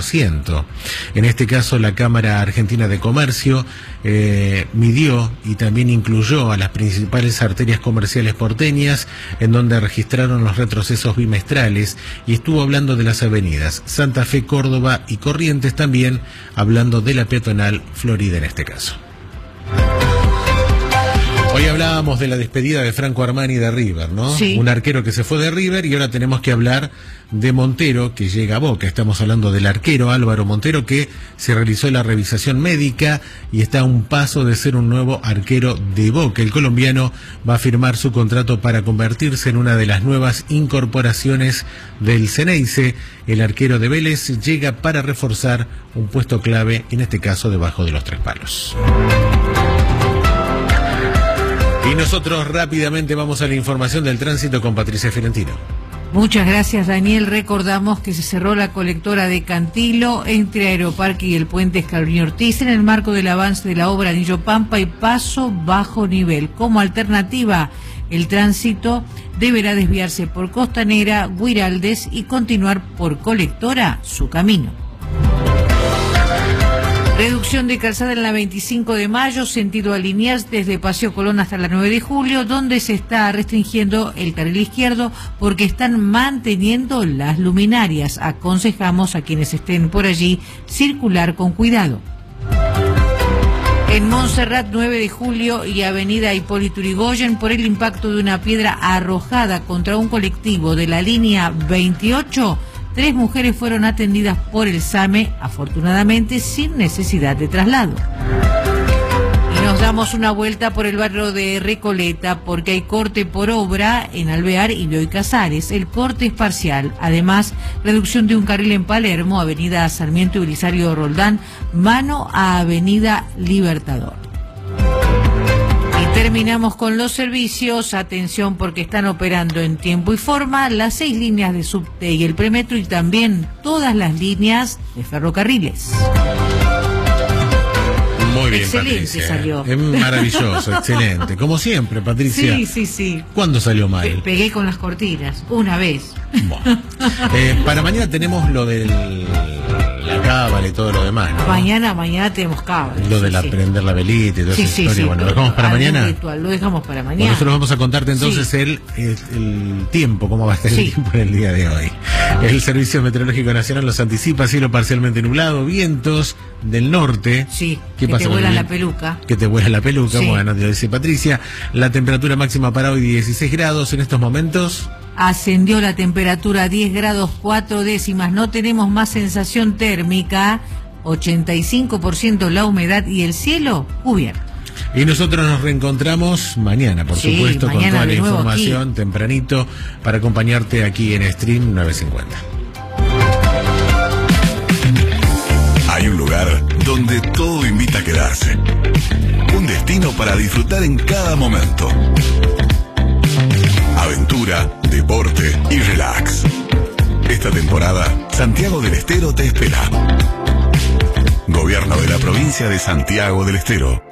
20%. En este caso, la Cámara Argentina de Comercio midió y también incluyó a las principales arterias comerciales porteñas, en donde registraron los retrocesos bimestrales, y estuvo hablando de las avenidas Santa Fe, Córdoba y Corrientes, también hablando de la peatonal Florida en este caso. Hoy hablábamos de la despedida de Franco Armani de River, ¿no? Sí. Un arquero que se fue de River, y ahora tenemos que hablar de Montero, que llega a Boca. Estamos hablando del arquero Álvaro Montero, que se realizó la revisación médica y está a un paso de ser un nuevo arquero de Boca. El colombiano va a firmar su contrato para convertirse en una de las nuevas incorporaciones del Ceneice. El arquero de Vélez llega para reforzar un puesto clave, en este caso debajo de los 3 palos. Y nosotros rápidamente vamos a la información del tránsito con Patricia Fiorentino. Muchas gracias, Daniel. Recordamos que se cerró la colectora de Cantilo entre Aeroparque y el puente Escalabrini Ortiz en el marco del avance de la obra Anillo Pampa y paso bajo nivel. Como alternativa, el tránsito deberá desviarse por Costanera, Guiraldes y continuar por Colectora su camino. Reducción de calzada en la 25 de mayo, sentido a Liniers, desde Paseo Colón hasta la 9 de julio, donde se está restringiendo el carril izquierdo porque están manteniendo las luminarias. Aconsejamos a quienes estén por allí circular con cuidado. En Montserrat, 9 de julio y avenida Hipólito Yrigoyen, por el impacto de una piedra arrojada contra un colectivo de la línea 28, 3 mujeres fueron atendidas por el SAME, afortunadamente sin necesidad de traslado. Y nos damos una vuelta por el barrio de Recoleta porque hay corte por obra en Alvear y Bioy Casares. El corte es parcial. Además, reducción de un carril en Palermo, avenida Sarmiento y Belisario Roldán, mano a avenida Libertador. Terminamos con los servicios. Atención, porque están operando en tiempo y forma las 6 líneas de subte y el premetro, y también todas las líneas de ferrocarriles. Muy bien, excelente, Patricia. Salió. Es maravilloso, excelente. Como siempre, Patricia. Sí. ¿Cuándo salió mal? Pegué con las cortinas, una vez. Bueno. Para mañana tenemos lo del la cábala y todo lo demás, ¿no? Mañana tenemos cábala. Lo de prender la velita y toda esa historia. Sí, bueno, ¿lo dejamos para mañana? Ritual, lo dejamos para mañana. Bueno, nosotros vamos a contarte entonces el tiempo, cómo va a estar el tiempo en el día de hoy. El Servicio Meteorológico Nacional nos anticipa cielo parcialmente nublado, vientos del norte. Sí, ¿Qué que pasa te vuela con la peluca. Que te vuela la peluca, Sí. Bueno, te dice Patricia. La temperatura máxima para hoy 16 grados en estos momentos. Ascendió la temperatura a 10 grados 4 décimas, no tenemos más sensación térmica, 85% la humedad y el cielo cubierto. Y nosotros nos reencontramos mañana, por supuesto, con toda la información aquí, tempranito, para acompañarte aquí en Stream 950. Hay un lugar donde todo invita a quedarse. Un destino para disfrutar en cada momento. Aventura, deporte y relax. Esta temporada, Santiago del Estero te espera. Gobierno de la provincia de Santiago del Estero.